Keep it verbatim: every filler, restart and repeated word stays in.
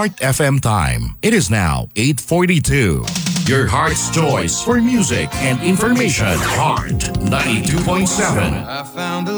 Heart F M time. It is now eight forty-two. Your heart's choice for music and information. Heart ninety-two point seven. I found a